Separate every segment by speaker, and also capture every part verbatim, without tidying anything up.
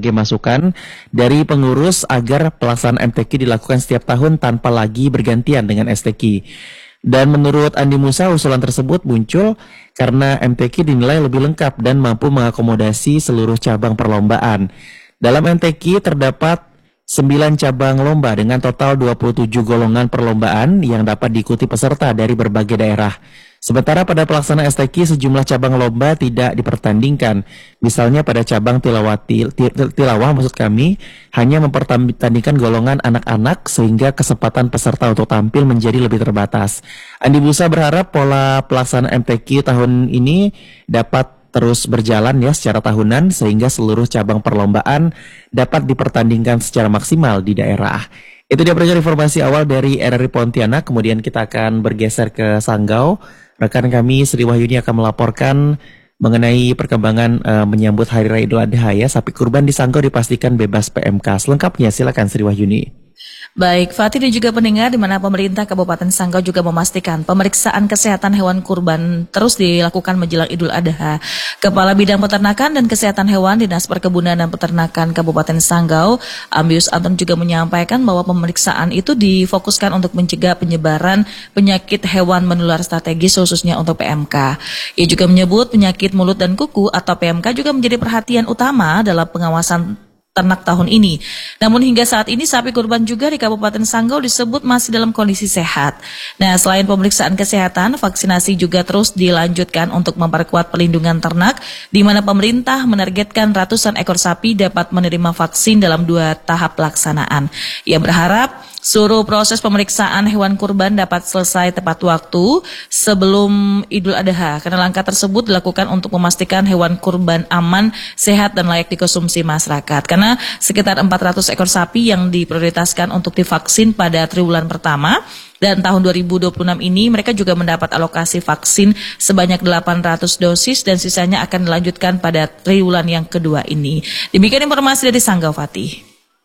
Speaker 1: berbagai masukan dari pengurus agar pelaksanaan M T Q dilakukan setiap tahun tanpa lagi bergantian dengan S T Q. Dan menurut Andi Musa, usulan tersebut muncul karena M T Q dinilai lebih lengkap dan mampu mengakomodasi seluruh cabang perlombaan. Dalam M T Q terdapat sembilan cabang lomba dengan total dua puluh tujuh golongan perlombaan yang dapat diikuti peserta dari berbagai daerah. Sementara pada pelaksanaan S T Q sejumlah cabang lomba tidak dipertandingkan. Misalnya pada cabang tilawati, tilawah maksud kami hanya mempertandingkan golongan anak-anak sehingga kesempatan peserta untuk tampil menjadi lebih terbatas. Andi Musa berharap pola pelaksanaan M T Q tahun ini dapat terus berjalan ya secara tahunan sehingga seluruh cabang perlombaan dapat dipertandingkan secara maksimal di daerah. Itu dia pendengar informasi awal dari R R I Pontianak. Kemudian kita akan bergeser ke Sanggau. Rekan kami Sri Wahyuni akan melaporkan mengenai perkembangan uh, menyambut Hari Raya Idul Adha ya. Sapi kurban di Sanggau dipastikan bebas P M K. Selengkapnya silakan Sri Wahyuni.
Speaker 2: Baik, Fatih dan juga pendengar, di mana pemerintah Kabupaten Sanggau juga memastikan pemeriksaan kesehatan hewan kurban terus dilakukan menjelang Idul Adha. Kepala Bidang Peternakan dan Kesehatan Hewan Dinas Perkebunan dan Peternakan Kabupaten Sanggau, Ambius Anton juga menyampaikan bahwa pemeriksaan itu difokuskan untuk mencegah penyebaran penyakit hewan menular strategis khususnya untuk P M K. Ia juga menyebut penyakit mulut dan kuku atau P M K juga menjadi perhatian utama dalam pengawasan ternak tahun ini. Namun hingga saat ini sapi kurban juga di Kabupaten Sanggau disebut masih dalam kondisi sehat. Nah, selain pemeriksaan kesehatan, vaksinasi juga terus dilanjutkan untuk memperkuat perlindungan ternak, di mana pemerintah menargetkan ratusan ekor sapi dapat menerima vaksin dalam dua tahap pelaksanaan. Ia berharap seluruh proses pemeriksaan hewan kurban dapat selesai tepat waktu sebelum Idul Adha, karena langkah tersebut dilakukan untuk memastikan hewan kurban aman, sehat, dan layak dikonsumsi masyarakat. Karena sekitar empat ratus ekor sapi yang diprioritaskan untuk divaksin pada triwulan pertama, dan tahun dua ribu dua puluh enam ini mereka juga mendapat alokasi vaksin sebanyak delapan ratus dosis dan sisanya akan dilanjutkan pada triwulan yang kedua ini. Demikian informasi dari Sanggau, Fatih.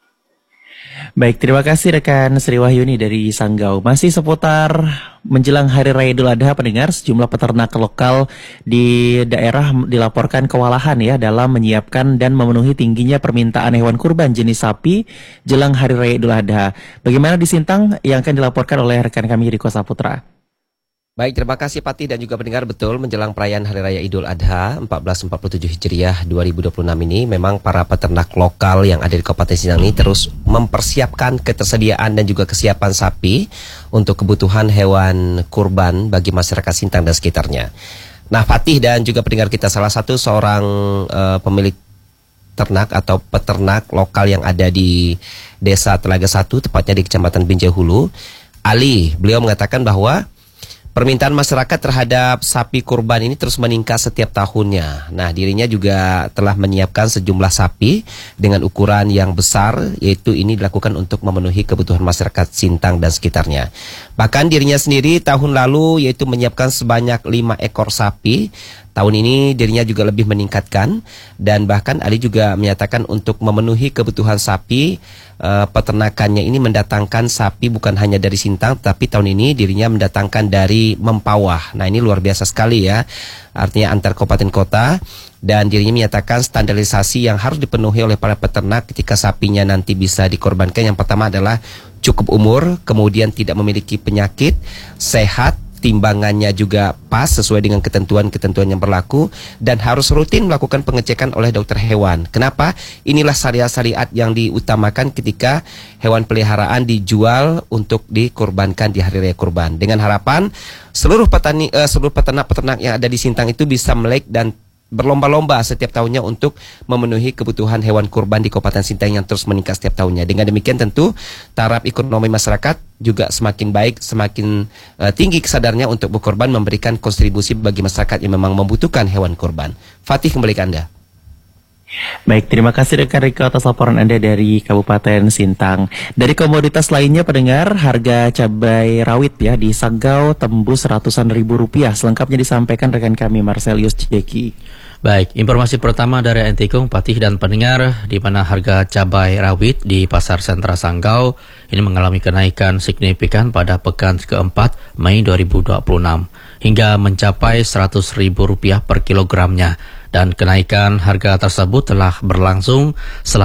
Speaker 1: Baik, terima kasih rekan Sri Wahyuni dari Sanggau. Masih seputar menjelang Hari Raya Idul Adha, pendengar, sejumlah peternak lokal di daerah dilaporkan kewalahan ya dalam menyiapkan dan memenuhi tingginya permintaan hewan kurban jenis sapi jelang Hari Raya Idul Adha. Bagaimana di Sintang yang akan dilaporkan oleh rekan kami Riko Saputra?
Speaker 3: Baik, terima kasih Patih dan juga pendengar. Betul, menjelang perayaan Hari Raya Idul Adha seribu empat ratus empat puluh tujuh Hijriah dua ribu dua puluh enam ini, memang para peternak lokal yang ada di Kabupaten Sintang ini terus mempersiapkan ketersediaan dan juga kesiapan sapi untuk kebutuhan hewan kurban bagi masyarakat Sintang dan sekitarnya. Nah, Patih dan juga pendengar kita, salah satu seorang uh, pemilik ternak atau peternak lokal yang ada di Desa Telaga Satu, tepatnya di Kecamatan Binjai Hulu, Ali, beliau mengatakan bahwa permintaan masyarakat terhadap sapi kurban ini terus meningkat setiap tahunnya. Nah, dirinya juga telah menyiapkan sejumlah sapi dengan ukuran yang besar, yaitu ini dilakukan untuk memenuhi kebutuhan masyarakat Sintang dan sekitarnya. Bahkan dirinya sendiri tahun lalu yaitu menyiapkan sebanyak lima ekor sapi. Tahun ini dirinya juga lebih meningkatkan, dan bahkan Ali juga menyatakan untuk memenuhi kebutuhan sapi, uh, peternakannya ini mendatangkan sapi bukan hanya dari Sintang, tapi tahun ini dirinya mendatangkan dari Mempawah. Nah, ini luar biasa sekali ya, artinya antar kabupaten kota, dan dirinya menyatakan standarisasi yang harus dipenuhi oleh para peternak ketika sapinya nanti bisa dikorbankan. Yang pertama adalah cukup umur, kemudian tidak memiliki penyakit, sehat, timbangannya juga pas sesuai dengan ketentuan-ketentuan yang berlaku, dan harus rutin melakukan pengecekan oleh dokter hewan. Kenapa? Inilah syariat-syariat yang diutamakan ketika hewan peliharaan dijual untuk dikurbankan di hari raya kurban. Dengan harapan seluruh petani, uh, seluruh peternak-peternak yang ada di Sintang itu bisa melek dan berlomba-lomba setiap tahunnya untuk memenuhi kebutuhan hewan kurban di Kabupaten Sintang yang terus meningkat setiap tahunnya. Dengan demikian tentu taraf ekonomi masyarakat juga semakin baik, semakin uh, tinggi kesadarannya untuk berkorban, memberikan kontribusi bagi masyarakat yang memang membutuhkan hewan kurban. Fatih, kembali ke Anda.
Speaker 1: Baik, terima kasih rekan Riko atas laporan Anda dari Kabupaten Sintang. Dari komoditas lainnya, pendengar, harga cabai rawit ya di Sanggau tembus ratusan ribu rupiah. Selengkapnya disampaikan rekan kami Marcelius Jeki.
Speaker 4: Baik, informasi pertama dari Antikung, Patih dan pendengar, di mana harga cabai rawit di Pasar Sentra Sanggau ini mengalami kenaikan signifikan pada pekan keempat Mei dua ribu dua puluh enam hingga mencapai seratus ribu rupiah per kilogramnya, dan kenaikan harga tersebut telah berlangsung selama